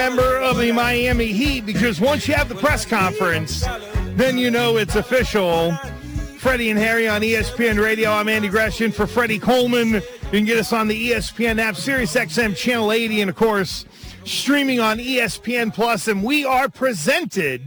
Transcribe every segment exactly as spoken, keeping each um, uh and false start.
member of the Miami Heat, because once you have the press conference, then you know it's official. Freddie and Harry on E S P N Radio. I'm Andy Gresham for Freddie Coleman. You can get us on the E S P N app, Sirius X M Channel eighty, and, of course, streaming on E S P N Plus. And we are presented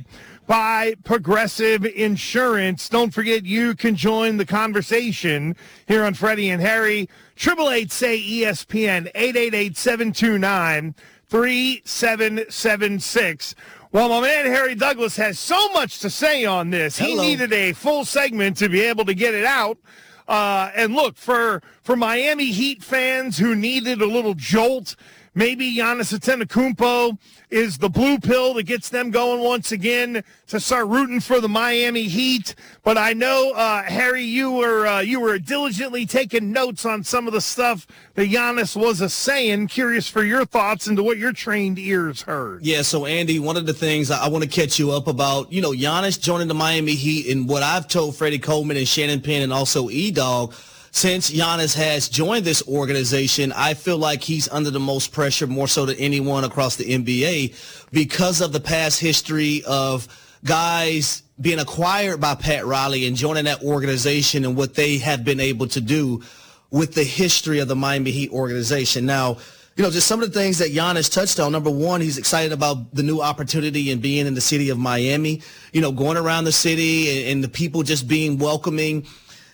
by Progressive Insurance. Don't forget, you can join the conversation here on Freddie and Harry. eight eight eight, say E S P N, eight eight eight, seven two nine, three seven seven six. Well, my man Harry Douglas has so much to say on this. Hello. He needed a full segment to be able to get it out. Uh, and look, for, for Miami Heat fans who needed a little jolt, maybe Giannis Antetokounmpo is the blue pill that gets them going once again to start rooting for the Miami Heat. But I know, uh, Harry, you were uh, you were diligently taking notes on some of the stuff that Giannis was a saying. Curious for your thoughts into what your trained ears heard. Yeah, so Andy, one of the things I, I want to catch you up about, you know, Giannis joining the Miami Heat, and what I've told Freddie Coleman and Shannon Penn and also E-Dog, since Giannis has joined this organization, I feel like he's under the most pressure, more so than anyone across the N B A, because of the past history of guys being acquired by Pat Riley and joining that organization and what they have been able to do with the history of the Miami Heat organization. Now, you know, just some of the things that Giannis touched on. Number one, he's excited about the new opportunity and being in the city of Miami, you know, going around the city and, and the people just being welcoming.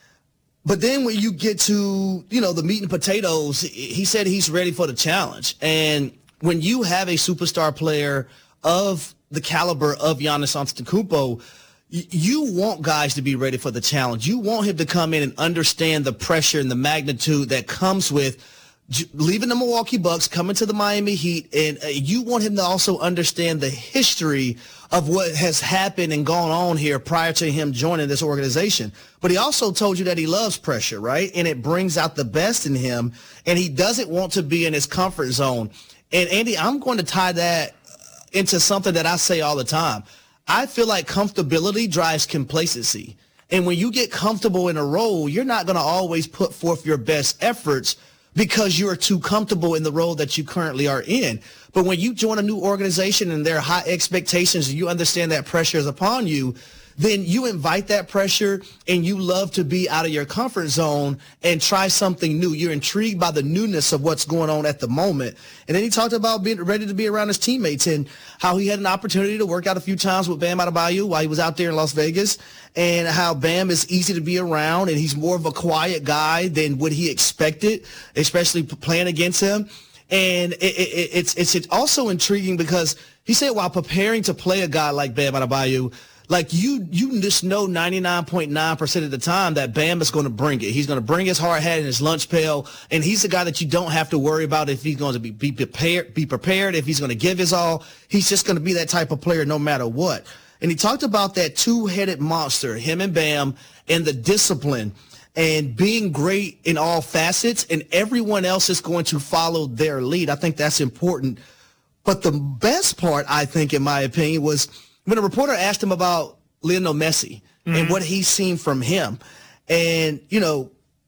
But then when you get to, you know, the meat and potatoes, he said he's ready for the challenge. And when you have a superstar player of the caliber of Giannis Antetokounmpo, you want guys to be ready for the challenge. You want him to come in and understand the pressure and the magnitude that comes with leaving the Milwaukee Bucks, coming to the Miami Heat, and you want him to also understand the history of what has happened and gone on here prior to him joining this organization. But he also told you that he loves pressure, right? And it brings out the best in him, and he doesn't want to be in his comfort zone. And, Andy, I'm going to tie that into something that I say all the time. I feel like comfortability drives complacency. And when you get comfortable in a role, you're not going to always put forth your best efforts because you're too comfortable in the role that you currently are in. But when you join a new organization and there are high expectations and you understand that pressure is upon you, then you invite that pressure and you love to be out of your comfort zone and try something new. You're intrigued by the newness of what's going on at the moment. And then he talked about being ready to be around his teammates and how he had an opportunity to work out a few times with Bam Adebayo while he was out there in Las Vegas, and how Bam is easy to be around and he's more of a quiet guy than what he expected, especially playing against him. And it, it, it's, it's also intriguing because he said while preparing to play a guy like Bam Adebayo, like you, you just know ninety-nine point nine percent of the time that Bam is going to bring it. He's going to bring his hard hat and his lunch pail, and he's the guy that you don't have to worry about if he's going to be, be prepared, be prepared, if he's going to give his all. He's just going to be that type of player no matter what. And he talked about that two-headed monster, him and Bam, and the discipline and being great in all facets, and everyone else is going to follow their lead. I think that's important. But the best part, I think, in my opinion, was when a reporter asked him about Lionel Messi mm-hmm. and what he's seen from him. And, you know,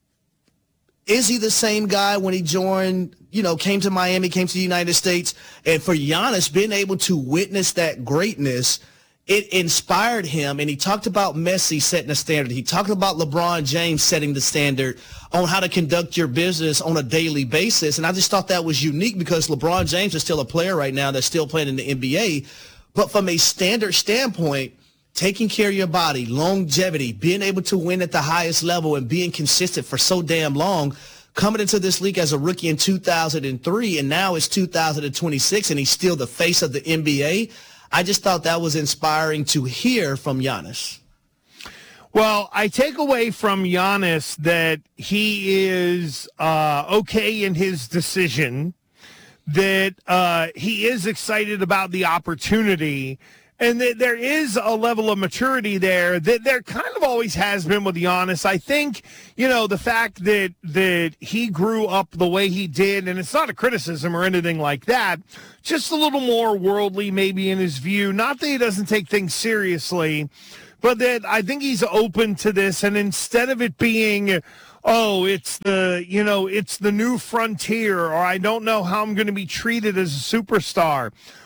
is he the same guy when he joined, you know, came to Miami, came to the United States? And for Giannis, being able to witness that greatness, it inspired him. And he talked about Messi setting the standard. He talked about LeBron James setting the standard on how to conduct your business on a daily basis. And I just thought that was unique because LeBron James is still a player right now that's still playing in the N B A. But from a standard standpoint, taking care of your body, longevity, being able to win at the highest level and being consistent for so damn long, coming into this league as a rookie in two thousand three, and now it's two thousand twenty-six, and he's still the face of the N B A. I just thought that was inspiring to hear from Giannis. Well, I take away from Giannis that he is uh, okay in his decision, that uh, he is excited about the opportunity, and that there is a level of maturity there that there kind of always has been with Giannis. I think, you know, the fact that that he grew up the way he did, and it's not a criticism or anything like that, just a little more worldly maybe in his view. Not that he doesn't take things seriously, but that I think he's open to this, and instead of it being, oh, it's the, you know, it's the new frontier, or I don't know how I'm going to be treated as a superstar.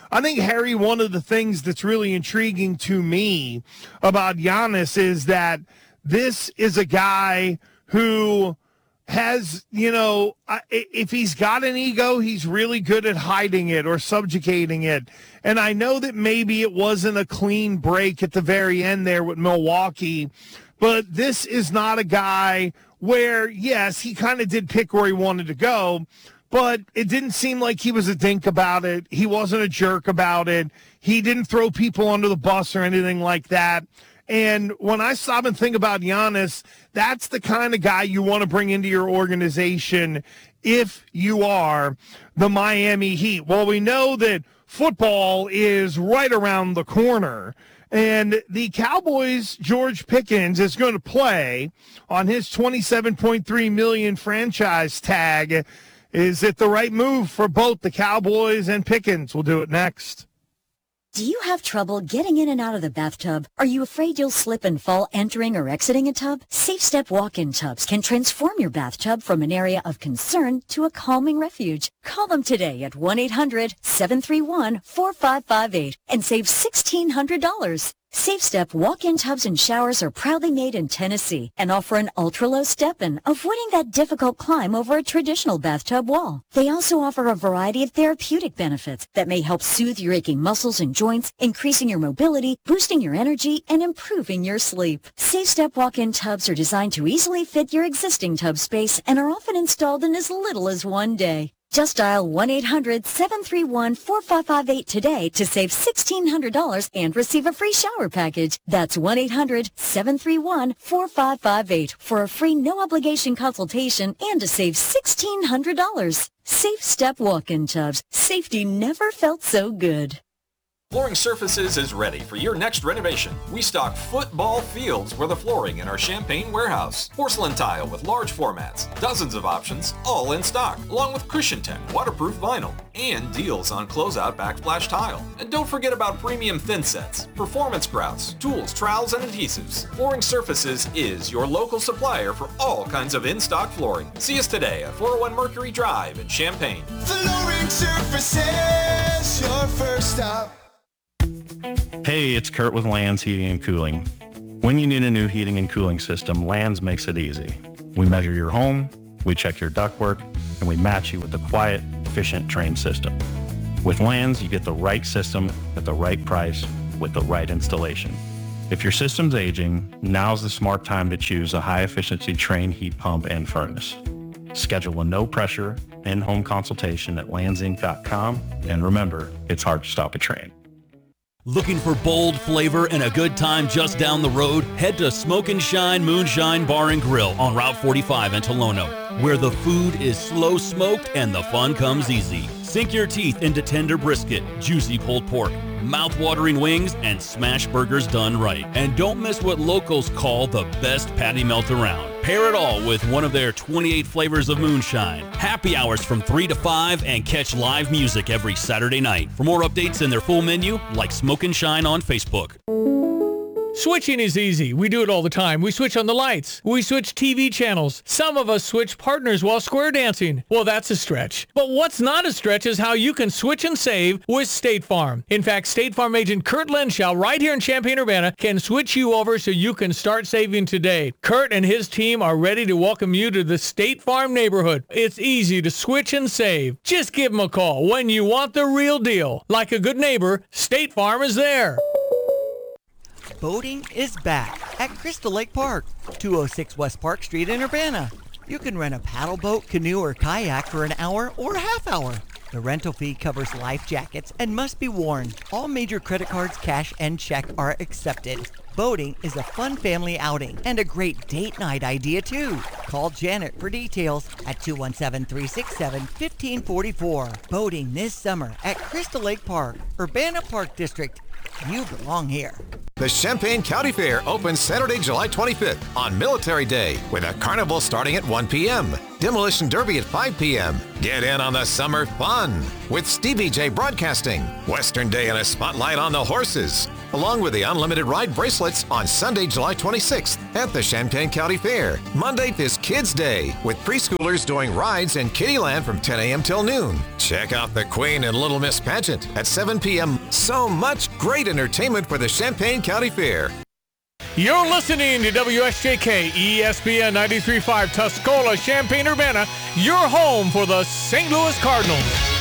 I think, Harry, one of the things that's really intriguing to me about Giannis is that this is a guy who has, you know, if he's got an ego, he's really good at hiding it or subjugating it. And I know that maybe it wasn't a clean break at the very end there with Milwaukee, but this is not a guy where, yes, he kind of did pick where he wanted to go, but it didn't seem like he was a dink about it. He wasn't a jerk about it. He didn't throw people under the bus or anything like that. And when I stop and think about Giannis, that's the kind of guy you want to bring into your organization if you are the Miami Heat. Well, we know that football is right around the corner, and the Cowboys' George Pickens is going to play on his twenty-seven point three million dollars franchise tag. Is it the right move for both the Cowboys and Pickens? We'll do it next. Do you have trouble getting in and out of the bathtub? Are you afraid you'll slip and fall entering or exiting a tub? Safe Step walk-in tubs can transform your bathtub from an area of concern to a calming refuge. Call them today at one eight hundred seven three one four five five eight and save sixteen hundred dollars. Safe Step walk-in tubs and showers are proudly made in Tennessee and offer an ultra-low step-in, avoiding that difficult climb over a traditional bathtub wall. They also offer a variety of therapeutic benefits that may help soothe your aching muscles and joints, increasing your mobility, boosting your energy, and improving your sleep. Safe Step walk-in tubs are designed to easily fit your existing tub space and are often installed in as little as one day. Just dial one eight hundred seven three one four five five eight today to save sixteen hundred dollars and receive a free shower package. That's one eight hundred seven three one four five five eight for a free no-obligation consultation and to save sixteen hundred dollars. Safe Step walk-in tubs. Safety never felt so good. Flooring Surfaces is ready for your next renovation. We stock football fields for the flooring in our Champaign warehouse. Porcelain tile with large formats, dozens of options, all in stock, along with Cushion Tech waterproof vinyl, and deals on closeout backsplash tile. And don't forget about premium thin sets, performance grouts, tools, trowels, and adhesives. Flooring Surfaces is your local supplier for all kinds of in-stock flooring. See us today at four oh one Mercury Drive in Champaign. Flooring Surfaces, your first stop. Hey, it's Kurt with Lands Heating and Cooling. When you need a new heating and cooling system, Lands makes it easy. We measure your home, we check your ductwork, and we match you with a quiet, efficient, trained system. With Lands, you get the right system at the right price with the right installation. If your system's aging, now's the smart time to choose a high-efficiency trained heat pump and furnace. Schedule a no-pressure, in-home consultation at lands inc dot com, and remember, it's hard to stop a train. Looking for bold flavor and a good time just down the road? Head to Smoke and Shine Moonshine Bar and Grill on Route forty-five in Tolono, where the food is slow smoked and the fun comes easy. Sink your teeth into tender brisket, juicy pulled pork, mouth-watering wings, and smash burgers done right. And don't miss what locals call the best patty melt around. Pair it all with one of their twenty-eight flavors of moonshine. Happy hours from three to five and catch live music every Saturday night. For more updates and their full menu, like Smoke and Shine on Facebook. Switching is easy. We do it all the time. We switch on the lights. We switch T V channels. Some of us switch partners while square dancing. Well, that's a stretch. But what's not a stretch is how you can switch and save with State Farm. In fact, State Farm agent Kurt Lenschow right here in Champaign-Urbana can switch you over so you can start saving today. Kurt and his team are ready to welcome you to the State Farm neighborhood. It's easy to switch and save. Just give them a call when you want the real deal. Like a good neighbor, State Farm is there. Boating is back at Crystal Lake Park, two oh six West Park Street in Urbana. You can rent a paddle boat, canoe, or kayak for an hour or a half hour. The rental fee covers life jackets and must be worn. All major credit cards, cash, and check are accepted. Boating is a fun family outing and a great date night idea too. Call Janet for details at two one seven, three six seven, one five four four. Boating this summer at Crystal Lake Park, Urbana Park District. You belong here. The Champaign County Fair opens Saturday, July twenty-fifth on Military Day with a carnival starting at one p.m. Demolition Derby at five p.m. Get in on the summer fun with Stevie J Broadcasting. Western Day and a spotlight on the horses. along with the unlimited ride bracelets on Sunday, July twenty-sixth at the Champaign County Fair. Monday is Kids Day with preschoolers doing rides in Kiddieland from ten a.m. till noon. Check out the Queen and Little Miss pageant at seven p.m. So much great entertainment for the Champaign County Fair. You're listening to W S J K E S P N ninety-three point five Tuscola, Champaign-Urbana, your home for the Saint Louis Cardinals.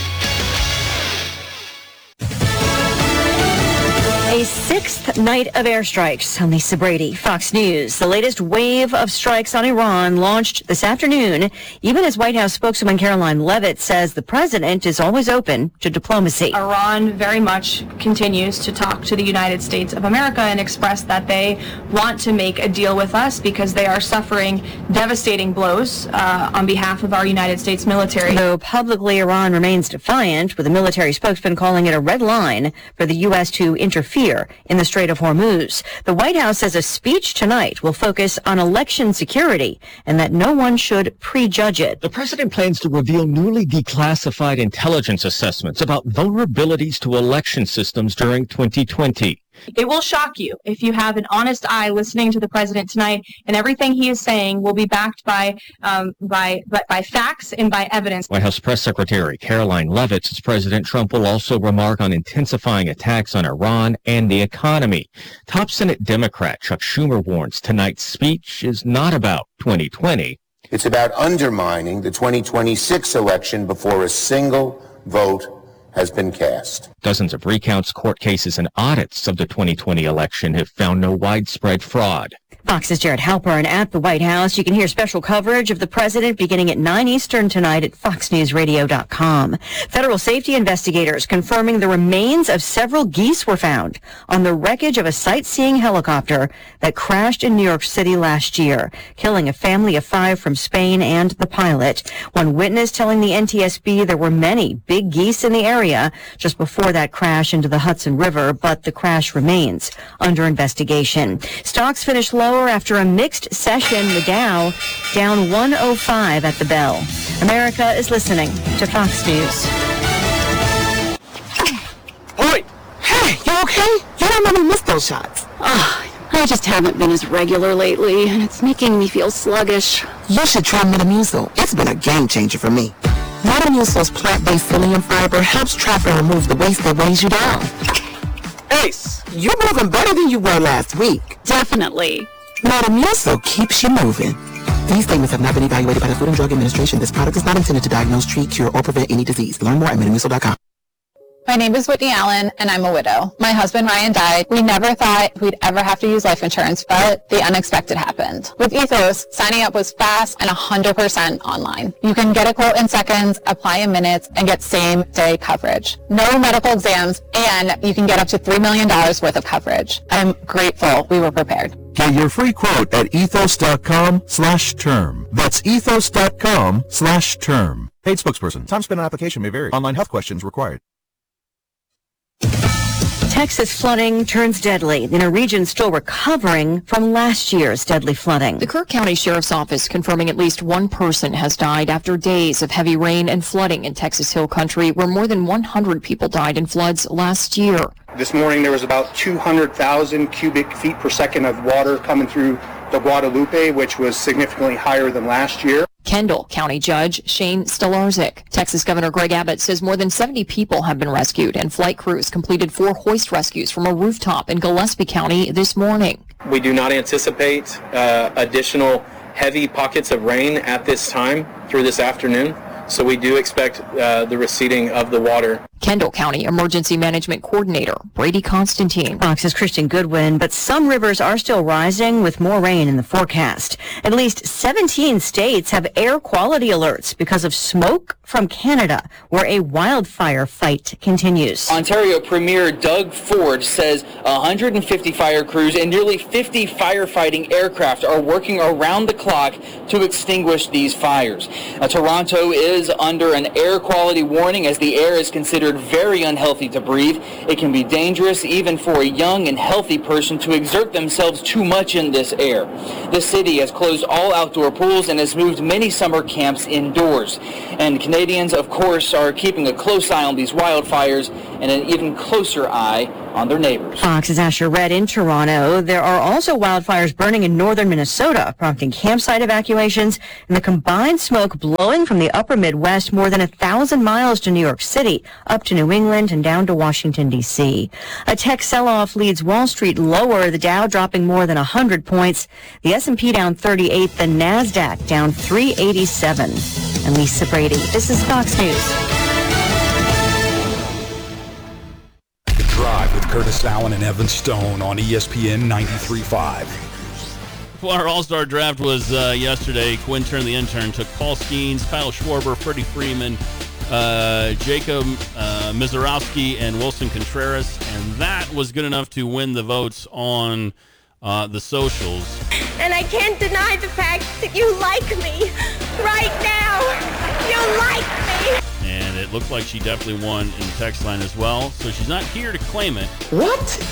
A sixth night of airstrikes on Lisa Brady, Fox News. The latest wave of strikes on Iran launched this afternoon, even as White House spokeswoman Caroline Leavitt says the president is always open to diplomacy. Iran very much continues to talk to the United States of America and express that they want to make a deal with us because they are suffering devastating blows uh, on behalf of our United States military. Though publicly Iran remains defiant, with a military spokesman calling it a red line for the U S to interfere in the Strait of Hormuz. The White House says a speech tonight will focus on election security and that no one should prejudge it. The president plans to reveal newly declassified intelligence assessments about vulnerabilities to election systems during twenty twenty. It will shock you if you have an honest eye listening to the president tonight, and everything he is saying will be backed by um, by, by by facts and by evidence. White House Press Secretary Caroline Leavitt says President Trump will also remark on intensifying attacks on Iran and the economy. Top Senate Democrat Chuck Schumer warns tonight's speech is not about twenty twenty. It's about undermining the twenty twenty-six election before a single vote has been cast. Dozens of recounts, court cases, and audits of the twenty twenty election have found no widespread fraud. Fox's Jared Halpern at the White House. You can hear special coverage of the president beginning at nine Eastern tonight at fox news radio dot com. Federal safety investigators confirming the remains of several geese were found on the wreckage of a sightseeing helicopter that crashed in New York City last year, killing a family of five from Spain and the pilot. One witness telling the N T S B there were many big geese in the area just before that crash into the Hudson River, but the crash remains under investigation. Stocks finished lower after a mixed session. The Dow down one oh five at the bell. America is listening to Fox News. Oi! Hey, you okay? You don't let me miss those shots. Oh, I just haven't been as regular lately, and it's making me feel sluggish. You should try Metamucil. It's been a game changer for me. Metamucil's plant-based psyllium fiber helps trap and remove the waste that weighs you down. Ace, you're moving better than you were last week. Definitely. Metamucil keeps you moving. These statements have not been evaluated by the Food and Drug Administration. This product is not intended to diagnose, treat, cure, or prevent any disease. Learn more at metamucil dot com. My name is Whitney Allen, and I'm a widow. My husband, Ryan, died. We never thought we'd ever have to use life insurance, but the unexpected happened. With Ethos, signing up was fast and one hundred percent online. You can get a quote in seconds, apply in minutes, and get same-day coverage. No medical exams, and you can get up to three million dollars worth of coverage. I'm grateful we were prepared. Get your free quote at ethos dot com slash term. That's ethos dot com slash term. Paid spokesperson. Time spent on application may vary. Online health questions required. Texas flooding turns deadly in a region still recovering from last year's deadly flooding. The Kirk County Sheriff's Office confirming at least one person has died after days of heavy rain and flooding in Texas Hill Country, where more than one hundred people died in floods last year. This morning there was about two hundred thousand cubic feet per second of water coming through the Guadalupe, which was significantly higher than last year. Kendall County Judge Shane Stolarczyk. Texas Governor Greg Abbott says more than seventy people have been rescued, and flight crews completed four hoist rescues from a rooftop in Gillespie County this morning. We do not anticipate uh, additional heavy pockets of rain at this time through this afternoon, so we do expect uh, the receding of the water. Kendall County Emergency Management Coordinator Brady Constantine. Fox's Christian Goodwin, but some rivers are still rising with more rain in the forecast. At least seventeen states have air quality alerts because of smoke from Canada, where a wildfire fight continues. Ontario Premier Doug Ford says one hundred fifty fire crews and nearly fifty firefighting aircraft are working around the clock to extinguish these fires. Now, Toronto is under an air quality warning as the air is considered very unhealthy to breathe. It can be dangerous even for a young and healthy person to exert themselves too much in this air. The city has closed all outdoor pools and has moved many summer camps indoors. And Canadians, of course, are keeping a close eye on these wildfires and an even closer eye on their neighbors. Fox's Asher Red in Toronto. There are also wildfires burning in northern Minnesota, prompting campsite evacuations, and the combined smoke blowing from the upper Midwest more than a thousand miles to New York City, up to New England, and down to Washington, D C. A tech sell-off leads Wall Street lower, the Dow dropping more than one hundred points, the S and P down thirty-eight, the NASDAQ down three eighty-seven. And Lisa Brady, this is Fox News. The Drive with Curtis Allen and Evan Stone on E S P N ninety-three point five. Well, our All-Star Draft was uh, yesterday. Quinn Turn, the intern, took Paul Skeens, Kyle Schwarber, Freddie Freeman, uh, Jacob uh, Mizorowski, and Wilson Contreras, and that was good enough to win the votes on uh, the socials. And I can't deny the fact that you like me right now. You like me. And it looked like she definitely won in the text line as well, so she's not here to claim it. What?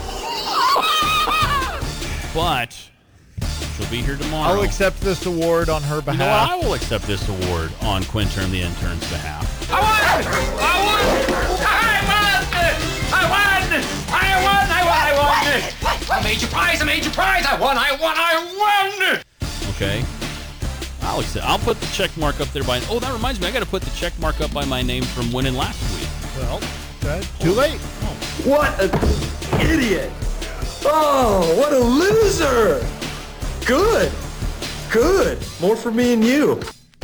But she'll be here tomorrow. I'll accept this award on her behalf. You know what? I will accept this award on Quinn Turn, the intern's behalf. I won! I won! I won! I won! I won! I won! I won! I made your prize! I made your prize! I won! I won! I won! Okay. I'll accept. I'll put the check mark up there by. Oh, that reminds me. I got to put the check mark up by my name from winning last week. Well, okay. Too late. What an idiot! Oh, what a loser! Good. Good. More for me and you.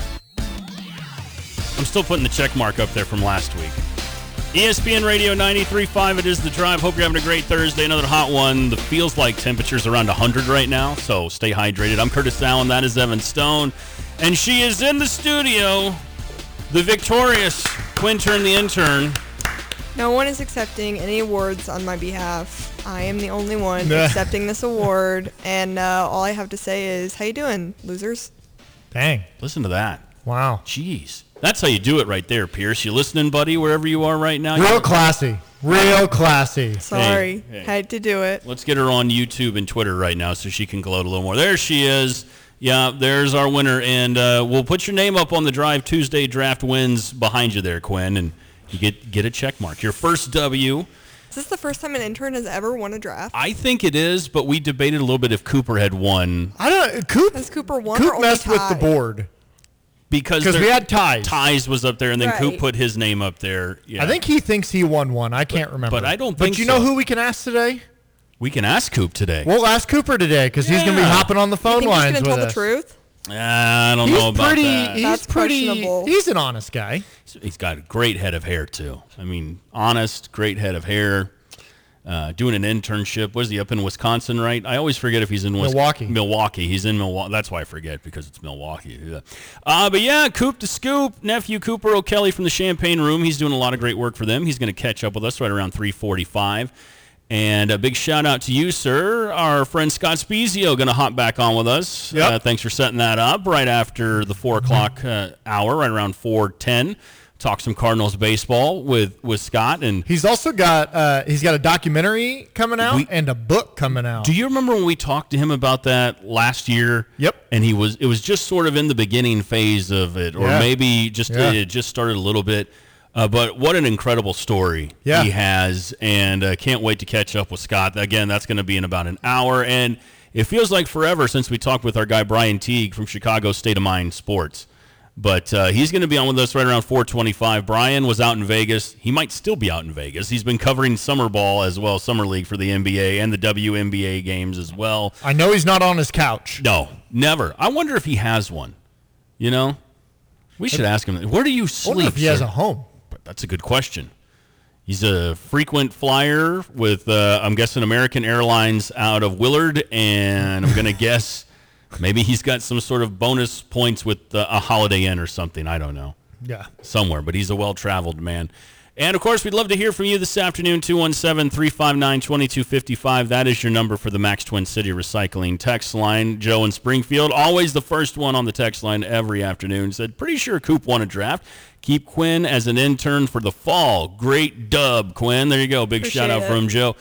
I'm still putting the check mark up there from last week. E S P N Radio ninety-three point five, it is The Drive. Hope you're having a great Thursday. Another hot one. The feels like temperature's around one hundred right now, so stay hydrated. I'm Curtis Allen. That is Evan Stone. And she is in the studio, the victorious Quinn Turn, the intern. No one is accepting any awards on my behalf. I am the only one Nah. accepting this award, and uh, all I have to say is, how you doing, losers? Dang. Listen to that. Wow. Jeez. That's how you do it right there, Pierce. You listening, buddy, wherever you are right now? Real You- classy. Real classy. Sorry, Hey, hey. had to do it. Let's get her on YouTube and Twitter right now so she can gloat a little more. There she is. Yeah, there's our winner. And uh, we'll put your name up on the Drive Tuesday draft wins behind you there, Quinn, and you get, get a check mark. Your first W. Is this the first time an intern has ever won a draft? I think it is, but we debated a little bit if Cooper had won. I don't. Coop. Has Cooper won or Coop only messed with the tied? board. Because 'Cause there- we had ties. Ties was up there, and then Right. Coop put his name up there. Yeah. I think he thinks he won one. I can't remember. but I don't But think you know so. who we can ask today? We can ask Coop today. We'll ask Cooper today because he's going to be Yeah. hopping on the You phone think he's lines gonna with tell the us. truth? I don't he's know about pretty, that. He's That's pretty. questionable. He's an honest guy. He's got a great head of hair, too. I mean, honest, great head of hair. Uh, doing an internship. What is he, up in Wisconsin, right? I always forget if he's in Wis- Milwaukee. Milwaukee. He's in Milwaukee. That's why I forget, because it's Milwaukee. Yeah. Uh, but yeah, Coop the Scoop, nephew Cooper O'Kelly from the Champagne Room. He's doing a lot of great work for them. He's going to catch up with us right around three forty-five. And a big shout out to you, sir. Our friend Scott Spezio going to hop back on with us. Yep. Uh, thanks for setting that up right after the four o'clock uh, hour, right around four ten. Talk some Cardinals baseball with, with Scott. And He's also got uh, he's got a documentary coming out We- and a book coming out. do you remember when we talked to him about that last year? Yep. And he was it was just sort of in the beginning phase of it, or Yeah. maybe just Yeah. it just started a little bit. Uh, but what an incredible story Yeah. he has, and uh, can't wait to catch up with Scott. Again, that's going to be in about an hour, and it feels like forever since we talked with our guy Brian Teague from Chicago State of Mind Sports. But uh, he's going to be on with us right around four twenty-five. Brian was out in Vegas. He might still be out in Vegas. He's been covering summer ball as well, summer league for the N B A and the W N B A games as well. I know he's not on his couch. No, never. I wonder if he has one. You know, we should ask him. Where do you I sleep? wonder if he has sir? a home. But that's a good question. He's a frequent flyer with, uh, I'm guessing, American Airlines out of Willard, and I'm going to guess maybe he's got some sort of bonus points with uh, a Holiday Inn or something. I don't know. Yeah. Somewhere, but he's a well-traveled man. And, of course, we'd love to hear from you this afternoon, two one seven, three five nine, two two five five. That is your number for the Max Twin City Recycling text line. Joe in Springfield, always the first one on the text line every afternoon, said, pretty sure Coop won a draft. Keep Quinn as an intern for the fall. Great dub, Quinn. There you go. Big Appreciate shout-out it. from Joe.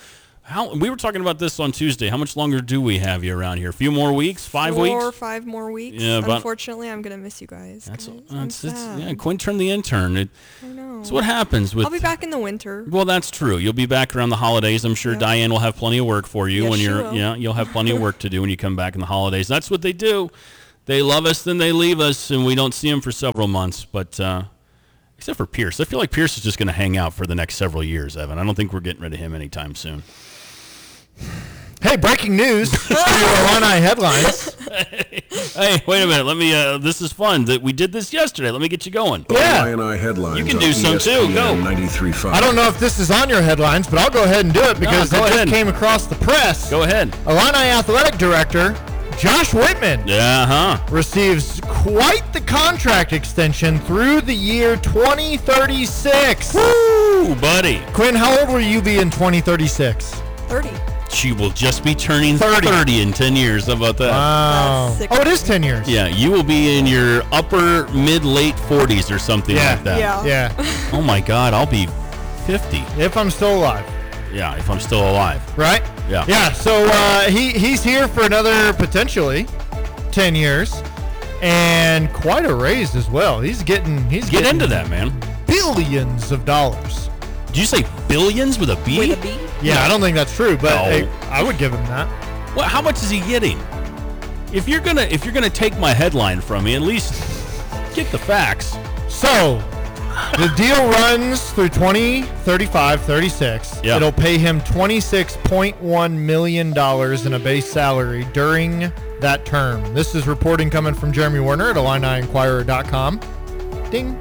How we were talking about this on Tuesday. How much longer do we have you around here? A few more weeks? Five Four weeks? Four or five more weeks. Yeah, but Unfortunately, I'm going to miss you guys. That's, guys. that's I'm it's, sad. yeah. Quinn turned the intern. It, I know. That's what happens with. I'll be back in the winter. Well, that's true. You'll be back around the holidays. I'm sure Yeah. Diane will have plenty of work for you Yes, when she you're. will. Yeah, you'll have plenty of work to do when you come back in the holidays. That's what they do. They love us, then they leave us, and we don't see them for several months. But uh, except for Pierce, I feel like Pierce is just going to hang out for the next several years. Evan, I don't think we're getting rid of him anytime soon. Hey, breaking news for your Illini headlines. Hey, wait a minute. Let me. Uh, this is fun. That we did this yesterday. Let me get you going. Yeah. Illini headlines. You can do some too. Go. ninety-three point five. I don't know if this is on your headlines, but I'll go ahead and do it because No, go it just ahead. came across the press. Go ahead. Illini athletic director Josh Whitman Yeah, huh? receives quite the contract extension through the year twenty thirty-six. Woo, buddy. Quinn, how old will you be in twenty thirty-six? thirty. She will just be turning thirty. thirty in ten years. How about that? Wow. That's sick Oh, it of is me. ten years. Yeah, you will be in your upper mid late forties or something Yeah. like that. Yeah. Yeah. Oh my God, I'll be fifty. If I'm still alive. Yeah, if I'm still alive. Right? Yeah. Yeah, so uh, he, he's here for another potentially ten years and quite a raise as well. He's getting he's Get getting into that, man. billions of dollars. Did you say billions with a B? With a B? Yeah, I don't think that's true, but No. hey, I would give him that. What? How much is he getting? If you're gonna if you're gonna take my headline from me, at least get the facts. So, the deal runs through twenty thirty-five thirty-six. Yeah. It'll pay him twenty-six point one million dollars in a base salary during that term. This is reporting coming from Jeremy Werner at Illini Inquirer dot com. Ding.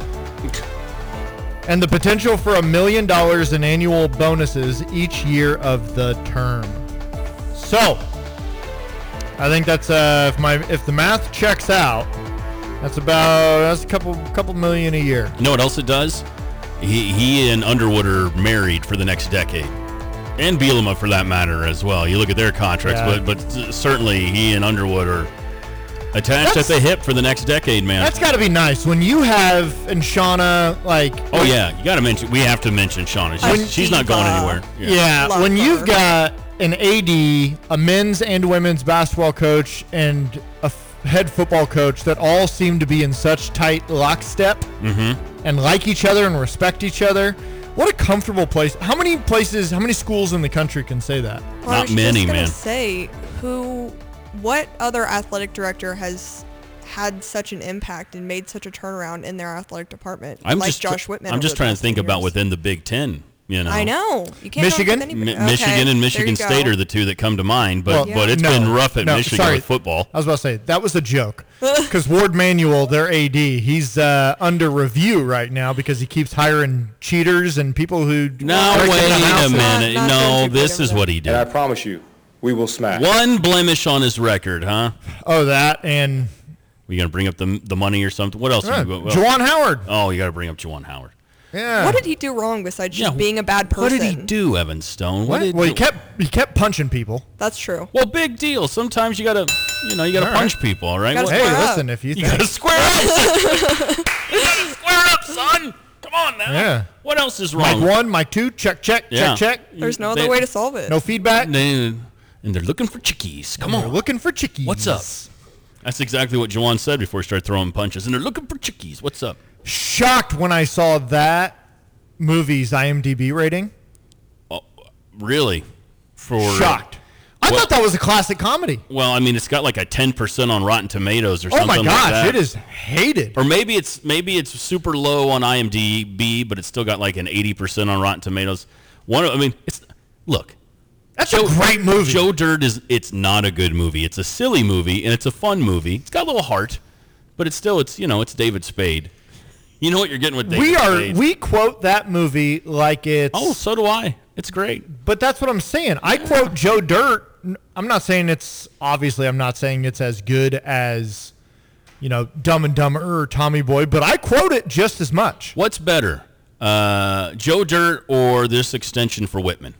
And the potential for a million dollars in annual bonuses each year of the term. So, I think that's uh, if my if the math checks out, that's about that's a couple couple million a year. You know what else it does? He he and Underwood are married for the next decade, and Bielema for that matter as well. You look at their contracts, Yeah. but but certainly he and Underwood are attached That's- at the hip for the next decade, man. That's got to be nice when you have and Shauna like. Oh yeah, you got to mention. We have to mention Shauna. She's, she's not going anywhere. Yeah, Love when her. you've got an A D, a men's and women's basketball coach, and a f- head football coach that all seem to be in such tight lockstep Mm-hmm. and like each other and respect each other. What a comfortable place. How many places, how many schools in the country can say that? Well, I Not was many, just gonna man. Say who, what other athletic director has had such an impact and made such a turnaround in their athletic department? I'm like just tr- Josh Whitman. I'm over just the trying to past think ten about years. within the Big Ten. You know, I know. You can't Michigan? Go with anybody. Mi- Michigan Okay, and there Michigan you State go. are the two that come to mind, but Well, but it's no, been rough at no, Michigan sorry. with football. I was about to say, that was a joke. Because Ward Manuel, their A D, he's uh, under review right now because he keeps hiring cheaters and people who... No, break wait into a houses. minute. Not- not No, doing too this good is over what he And I did. promise you, we will smash. One blemish on his record, huh? Oh, that and... We gonna bring up the the money or something? What else? Yeah, you go- well- Juwan Howard. Oh, you got to bring up Juwan Howard. Yeah. What did he do wrong besides just Yeah, being a bad person? What did he do, Evan Stone? What? did Well, he kept he kept punching people. That's true. Well, big deal. Sometimes you gotta, you know, you gotta All right. punch people. All right. Gotta What- Hey, Square up. listen, if you you think... gotta square up. you gotta square up, son. Come on now. Yeah. What else is Mike wrong? one, Mike two, check, check, Yeah. check, check. There's no other They- way to solve it. No feedback. They- and they're looking for chickies. Come They're on. looking for chickies. What's up? That's exactly what Juwan said before he started throwing punches. And they're looking for chickies. What's up? Shocked when I saw that movie's I M D B rating. Oh, really? For Shocked. I Well- thought that was a classic comedy. Well, I mean, it's got like a ten percent on Rotten Tomatoes or Oh something my like gosh, that. it is hated. Or maybe it's maybe it's super low on I M D B, but it's still got like an eighty percent on Rotten Tomatoes. One, of- I mean, it's look. That's a great movie. Joe Dirt is it's not a good movie. It's a silly movie and it's a fun movie. It's got a little heart, but it's still it's you know it's David Spade. You know what you're getting with David we are Spade. we quote that movie like it's Oh, so do I. It's great. But that's what I'm saying. I quote Joe Dirt. I'm not saying it's obviously I'm not saying it's as good as you know Dumb and Dumber or Tommy Boy, but I quote it just as much. What's better, uh, Joe Dirt or this extension for Whitman?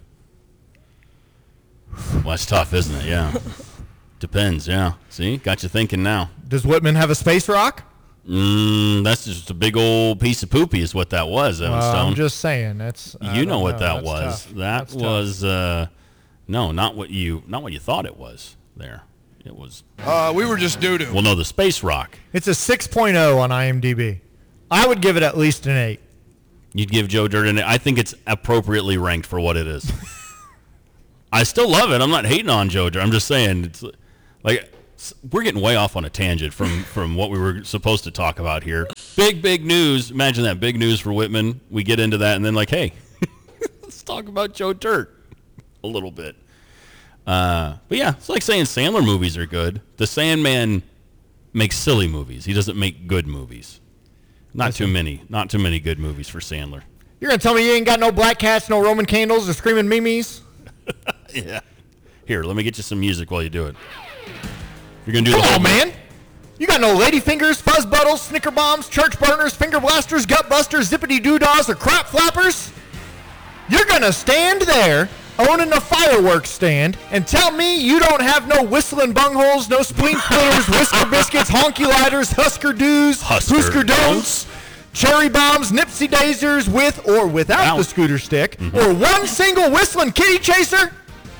Well, that's tough, isn't it? Yeah. Depends, yeah. See? Got you thinking now. Does Whitman have a space rock? Mm, that's just a big old piece of poopy is what that was, Evan Well, Stone. I'm just saying. That's I you know don't what that That's was. tough. That That's was uh, no, not what you not what you thought it was there. It was Uh, we were just doo-doo. Well, no, the space rock. It's a six point oh on IMDb. I would give it at least an eight. You'd give Joe Dirt an I think it's appropriately ranked for what it is. I still love it. I'm not hating on Joe Dirt. I'm just saying it's like we're getting way off on a tangent from, from what we were supposed to talk about here. Big, big news. Imagine that. Big news for Whitman. We get into that and then like, hey, let's talk about Joe Dirt a little bit. Uh, but yeah, it's like saying Sandler movies are good. The Sandman makes silly movies. He doesn't make good movies. Not That's too it. many. Not too many good movies for Sandler. You're going to tell me you ain't got no black cats, no Roman candles, or screaming memes? Yeah. Here, let me get you some music while you do it. You're gonna do Come the whole on, man. You got no lady fingers, fuzz buttles, snicker bombs, church burners, finger blasters, gut busters, zippity doo-dahs, or crap flappers? You're gonna stand there owning a fireworks stand and tell me you don't have no whistling bungholes, no spleen splitters, whisker biscuits, honky lighters, husker doos, Husker husker don'ts, cherry bombs, nipsey daisers with or without Ow. the scooter stick, Mhm. or one single whistling kitty chaser?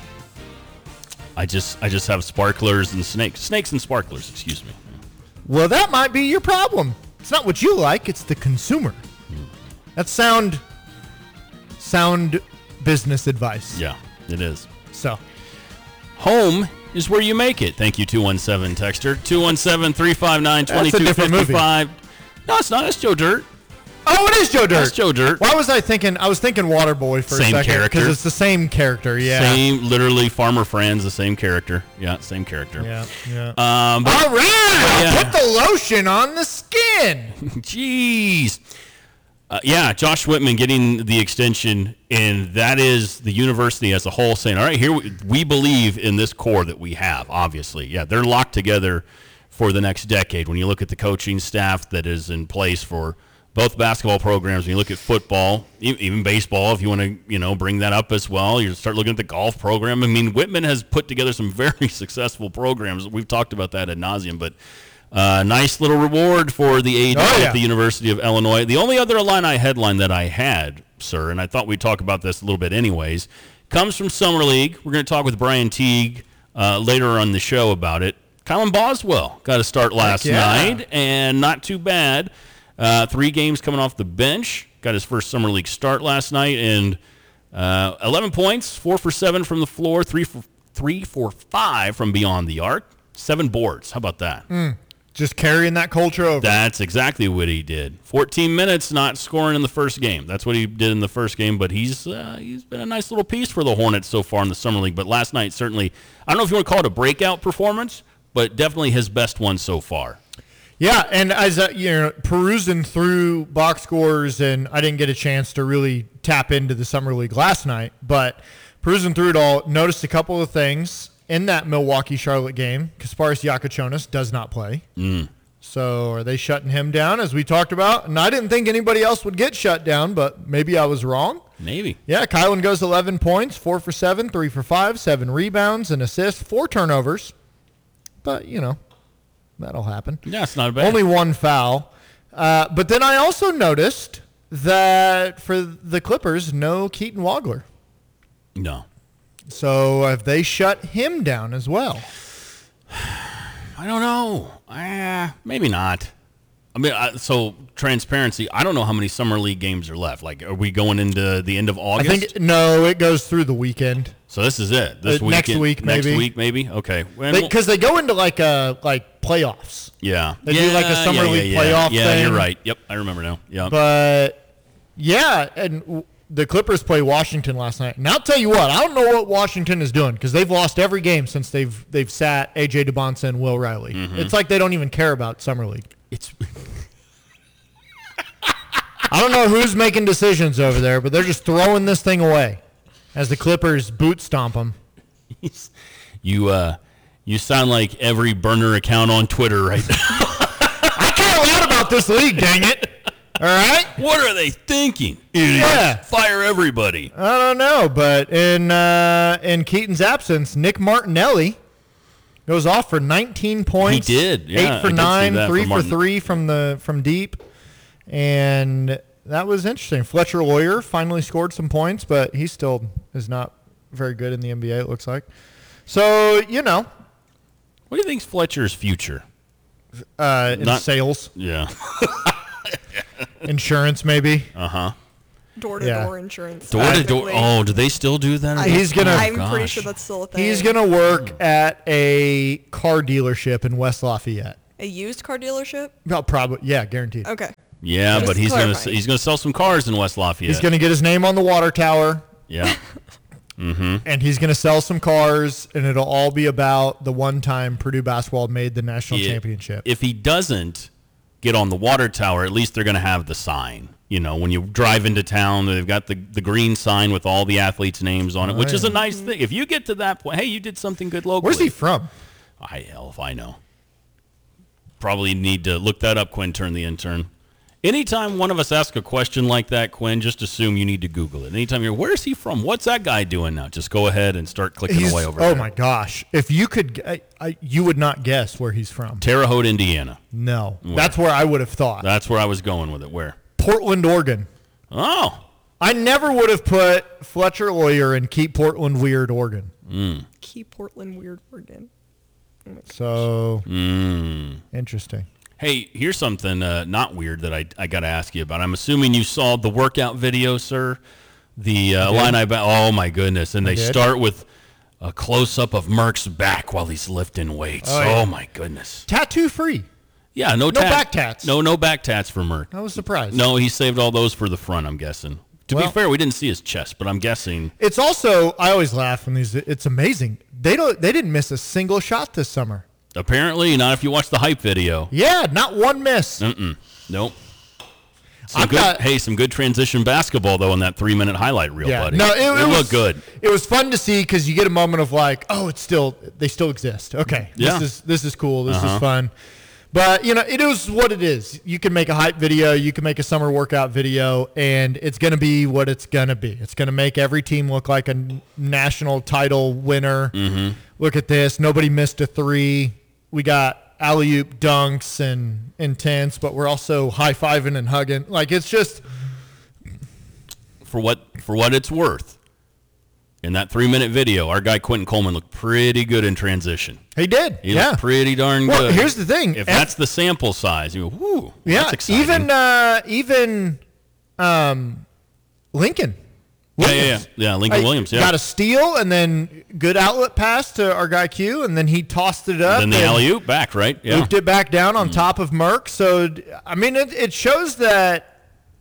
I just I just have sparklers and snakes. Snakes and sparklers, excuse me. Well, that might be your problem. It's not what you like, it's the consumer. That's sound sound business advice. Yeah, it is. So, home is where you make it. Thank you, two one seven Texter. two one seven, three five nine, two two That's a different movie. five five. No, it's not. It's Joe Dirt. Oh, it is Joe Dirt. That's Joe Dirt. Why was I thinking? I was thinking Waterboy for Same a second. character. Because it's the same character, yeah. Same, literally, Farmer Fran's the same character. Yeah, same character. Yeah, yeah. Um, but, All right, yeah. put the lotion on the skin. Jeez. Uh, yeah, Josh Whitman getting the extension, and that is the university as a whole saying, all right, here we, we believe in this core that we have, obviously. Yeah, they're locked together for the next decade. When you look at the coaching staff that is in place for both basketball programs, when you look at football, e- even baseball, if you want to, you know, bring that up as well, you start looking at the golf program. I mean, Whitman has put together some very successful programs. We've talked about that ad nauseum, but uh, nice little reward for the age Oh, yeah. at the University of Illinois. The only other Illini headline that I had, sir, and I thought we'd talk about this a little bit anyways, comes from Summer League. We're going to talk with Brian Teague uh, later on the show about it. Colin Boswell got a start last yeah. night, and not too bad. Uh, three games coming off the bench. Got his first Summer League start last night, and uh, eleven points, four for seven from the floor, three for three for five from beyond the arc, seven boards. How about that? Mm, just carrying that culture over. That's exactly what he did. fourteen minutes, not scoring in the first game. That's what he did in the first game, but he's uh, he's been a nice little piece for the Hornets so far in the Summer League. But last night, certainly, I don't know if you want to call it a breakout performance, but definitely his best one so far. Yeah, and as uh, you know, perusing through box scores, and I didn't get a chance to really tap into the Summer League last night, but perusing through it all, noticed a couple of things in that Milwaukee-Charlotte game. Kasparis Yakochonis does not play. Mm. So are they shutting him down, as we talked about? And I didn't think anybody else would get shut down, but maybe I was wrong. Maybe. Yeah, Kylan goes eleven points, four for seven, three for five, seven rebounds, an assist, four turnovers. But, you know, that'll happen. Yeah, it's not bad. Only one foul. Uh, but then I also noticed that for the Clippers, no Keaton Wagler. No. So have they shut him down as well? I don't know. Uh, maybe not. I mean, uh, so transparency, I don't know how many Summer League games are left. Like, are we going into the end of August? I think, no, it goes through the weekend. So this is it. This Uh, week, next week, maybe. Next week, maybe. Okay. Because they, they go into like a like playoffs. Yeah. They yeah, do like a Summer yeah, League yeah, playoff yeah. thing. Yeah, you're right. Yep, I remember now. Yeah. But, yeah, and w- the Clippers play Washington last night. And I'll tell you what, I don't know what Washington is doing because they've lost every game since they've they've sat A J DeBonsa and Will Riley. Mhm. It's like they don't even care about Summer League. It's I don't know who's making decisions over there, but they're just throwing this thing away as the Clippers boot stomp them. You uh, you sound like every burner account on Twitter right now. I care a lot about this league, dang it. All right? What are they thinking? Idiots. Yeah. Fire everybody. I don't know, but in uh, in Keaton's absence, Nick Martinelli Goes off for nineteen points. He did, yeah, Eight for I did see nine, that three from for Martin. three from the from deep, and that was interesting. Fletcher Lawyer finally scored some points, but he still is not very good in the N B A. It looks like. So you know, what do you think's Fletcher's future? Uh, in Not- sales, Yeah. insurance, maybe. Uh huh. Door-to-door insurance. Door to door. basically. Oh, do they still do that? I- He's gonna- I'm Oh, pretty gosh. sure that's still a thing. He's gonna work at a car dealership in West Lafayette. A used car dealership? Well, probably, yeah, guaranteed. Okay. Yeah, Just but he's gonna clarifying. he's gonna sell some cars in West Lafayette. He's gonna get his name on the water tower. Yeah. Mm-hmm. And he's going to sell some cars, and it'll all be about the one time Purdue basketball made the national Yeah. championship. If he doesn't get on the water tower, at least they're going to have the sign. You know, when you drive into town, they've got the, the green sign with all the athletes' names on it, Oh, which is yeah. a nice thing. If you get to that point, hey, you did something good locally. Where's he from? I hell if I know. Probably need to look that up, Quinn, turn the intern. Anytime one of us asks a question like that, Quinn, just assume you need to Google it. Anytime you're, where's he from? What's that guy doing now? Just go ahead and start clicking He's- away over oh there. my gosh! If you could, I, I, you would not guess where he's from. Terre Haute, Indiana. No, Where? that's where I would have thought. That's where I was going with it. Where? Portland, Oregon. Oh. I never would have put Fletcher Lawyer and Keep Portland Weird, Oregon. Mm. Keep Portland Weird, Oregon. So Mm. interesting. Hey, here's something uh, not weird that I, I got to ask you about. I'm assuming you saw the workout video, sir. The uh, I did. Illini, ba- oh my goodness. And I they did. start with a close-up of Merck's back while he's lifting weights. Oh, Oh, yeah. my goodness. Tattoo free. Yeah, no, No tat- back tats. No, no back tats for Merck. I was surprised. No, he saved all those for the front, I'm guessing. To Well- be fair, we didn't see his chest, but I'm guessing. It's also, I always laugh when these. It's amazing. They don't. They didn't miss a single shot this summer. Apparently, not if you watch the hype video. Yeah, not one miss. Mm-mm. Nope. Some I've good, got- hey, some good transition basketball, though, in that three-minute highlight reel, Yeah, buddy. no, it, it, was looked good. It was fun to see because you get a moment of like, oh, it's still they still exist. Okay, Yeah. this is this is cool. This Uh-huh. is fun. But you know, it is what it is. You can make a hype video, you can make a summer workout video, and it's going to be what it's going to be. It's going to make every team look like a n- national title winner. Mm-hmm. Look at this. Nobody missed a three. We got alley-oop dunks and intense, but we're also high-fiving and hugging. Like, it's just... For what for what it's worth, in that three-minute video, our guy Quentin Coleman looked pretty good in transition. He did. He yeah. looked pretty darn Well, good. here's the thing. If F- that's the sample size, you go, whoo, Yeah, that's exciting. even uh, even um, Lincoln. Yeah, yeah, yeah. Williams. Yeah, Lincoln Uh, Williams, yeah. Got a steal and then good outlet pass to our guy Q, and then he tossed it up. then the and alley-oop back, right? Yeah. Looped it back down on top of Merck. So, d- I mean, it, it shows that,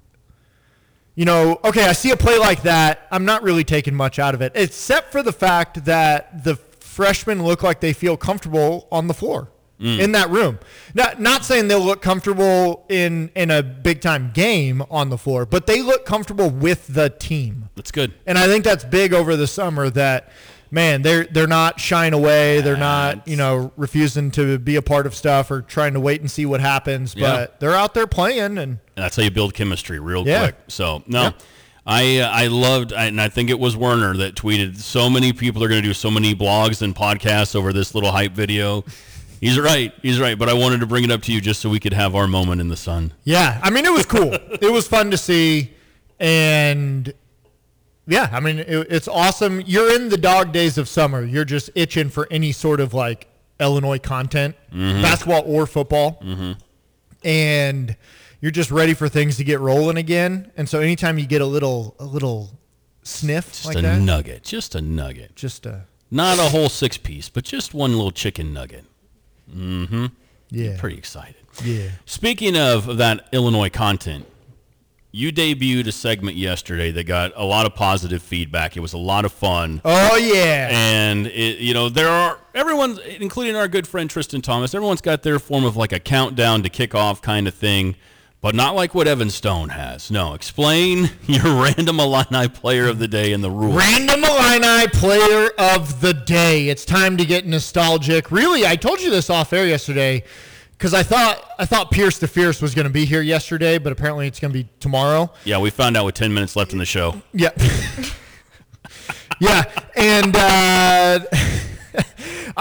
you know, okay, I see a play like that. I'm not really taking much out of it, except for the fact that the freshmen look like they feel comfortable on the floor. Mm. In that room. Not not saying they'll look comfortable in, in a big time game on the floor, but they look comfortable with the team. That's good. And I think that's big over the summer that, man, they're they're not shying away. They're not, you know, refusing to be a part of stuff or trying to wait and see what happens. Yeah. But they're out there playing. And And that's how you build chemistry real Yeah. quick. So, no. Yeah. I uh, I loved, and I think it was Werner that tweeted, so many people are going to do so many blogs and podcasts over this little hype video. He's right. He's right. But I wanted to bring it up to you just so we could have our moment in the sun. yeah, I mean, it was cool. It was fun to see. And yeah, I mean, it, it's awesome. You're in the dog days of summer. You're just itching for any sort of like Illinois content, Mhm. basketball or football. Mm-hmm. And you're just ready for things to get rolling again. And so anytime you get a little a little sniff Just like a that, nugget. Just a nugget. just a Not a whole six piece, but just one little chicken nugget. Mm-hmm. Yeah. Pretty excited. yeah. Speaking of that Illinois content, you debuted a segment yesterday that got a lot of positive feedback. It was a lot of fun. Oh yeah. And, it, you know, there are, everyone, including our good friend Tristan Thomas, everyone's got their form of like a countdown to kick off kind of thing, but not like what Evan Stone has. No, explain your random Illini player of the day and the rules. Random Illini player of the day. It's time to get nostalgic. Really, I told you this off air yesterday because I thought I thought Pierce the Fierce was going to be here yesterday, but apparently it's going to be tomorrow. Yeah, we found out with ten minutes left in the show. Yeah. yeah, and uh, I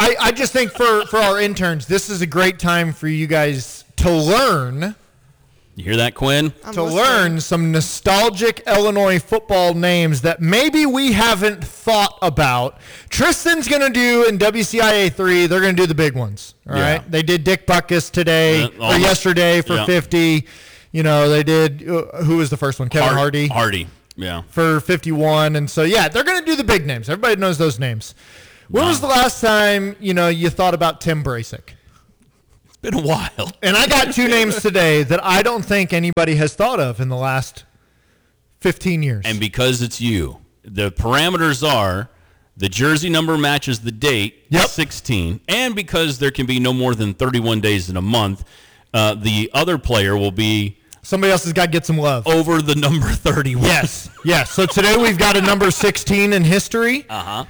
I, I just think for, for our interns, this is a great time for you guys to learn. You hear that, Quinn? I'm to listening. learn some nostalgic Illinois football names that maybe we haven't thought about. Tristan's going to do in W C I A three, they're going to do the big ones. All yeah. right. They did Dick Butkus today uh, or yesterday for yeah. fifty. You know, they did, uh, who was the first one? Kevin Hard, Hardy. Hardy, yeah. For fifty-one. And so, yeah, they're going to do the big names. Everybody knows those names. When wow. was the last time, you know, you thought about Tim Brasic? Been a while. And I got two names today that I don't think anybody has thought of in the last fifteen years. And because it's you, the parameters are the jersey number matches the date, yep. sixteen, and because there can be no more than thirty-one days in a month, uh, the other player will be... Somebody else has got to get some love. Over the number thirty-one. Yes, yes. So today we've got a number sixteen in history. Uh-huh.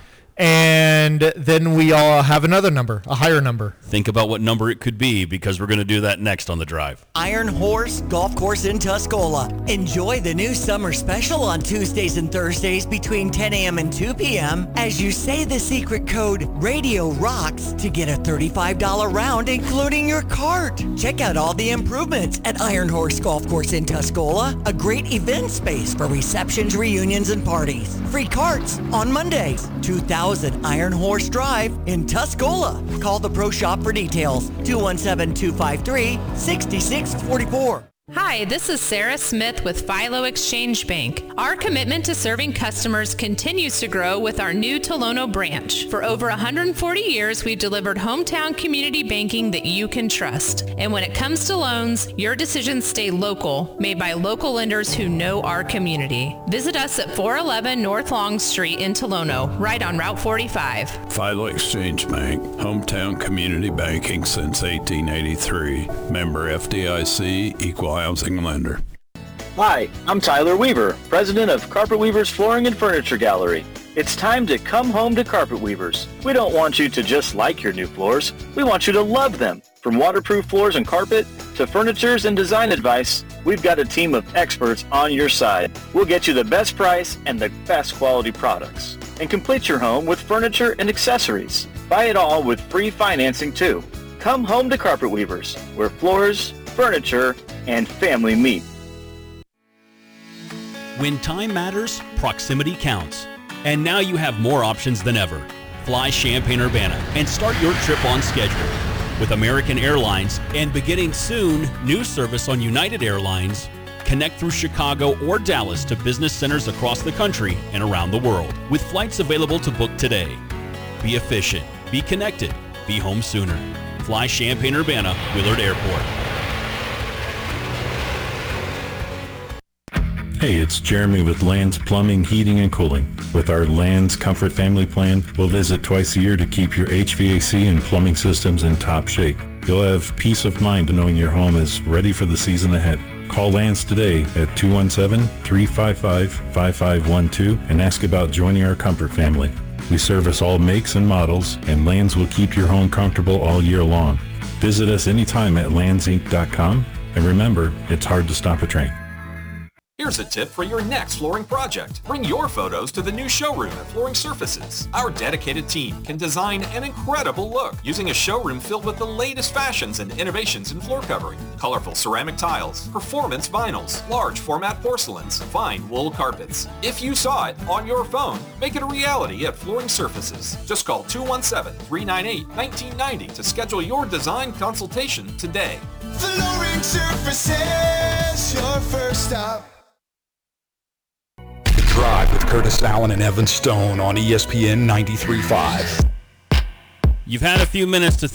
And then we all have another number, a higher number. Think about what number it could be, because we're going to do that next on The Drive. Iron Horse Golf Course in Tuscola. Enjoy the new summer special on Tuesdays and Thursdays between ten a.m. and two p.m. as you say the secret code Radio Rocks to get a thirty-five dollars round, including your cart. Check out all the improvements at Iron Horse Golf Course in Tuscola, a great event space for receptions, reunions, and parties. Free carts on Mondays. two thousand Iron Horse Drive in Tuscola. Call the Pro Shop for details. two one seven, two five three, six six four four. Hi, this is Sarah Smith with Philo Exchange Bank. Our commitment to serving customers continues to grow with our new Tolono branch. For over one hundred forty years, we've delivered hometown community banking that you can trust. And when it comes to loans, your decisions stay local, made by local lenders who know our community. Visit us at four eleven North Long Street in Tolono, right on Route forty-five. Philo Exchange Bank, hometown community banking since eighteen eighty-three. Member F D I C, equal housing lender. Hi, I'm Tyler Weaver, president of Carpet Weavers Flooring and Furniture Gallery. It's time to come home to Carpet Weavers. We don't want you to just like your new floors. We want you to love them. From waterproof floors and carpet to furnitures and design advice, we've got a team of experts on your side. We'll get you the best price and the best quality products. And complete your home with furniture and accessories. Buy it all with free financing too. Come home to Carpet Weavers, where floors, furniture, and family meet. When time matters, proximity counts. And now you have more options than ever. Fly Champaign-Urbana and start your trip on schedule. With American Airlines and beginning soon, new service on United Airlines, connect through Chicago or Dallas to business centers across the country and around the world, with flights available to book today. Be efficient, be connected, be home sooner. Fly Champaign-Urbana, Willard Airport. Hey, it's Jeremy with Land's Plumbing, Heating, and Cooling. With our Land's Comfort Family Plan, we'll visit twice a year to keep your H V A C and plumbing systems in top shape. You'll have peace of mind knowing your home is ready for the season ahead. Call Land's today at two one seven, three five five, five five one two and ask about joining our Comfort Family. We service all makes and models, and Land's will keep your home comfortable all year long. Visit us anytime at lands inc dot com, and remember, it's hard to stop a train. Here's a tip for your next flooring project. Bring your photos to the new showroom at Flooring Surfaces. Our dedicated team can design an incredible look using a showroom filled with the latest fashions and innovations in floor covering, colorful ceramic tiles, performance vinyls, large format porcelains, fine wool carpets. If you saw it on your phone, make it a reality at Flooring Surfaces. Just call two one seven, three nine eight, one nine nine zero to schedule your design consultation today. Flooring Surfaces, your first stop. Drive with Curtis Allen and Evan Stone on E S P N ninety-three point five. You've had a few minutes to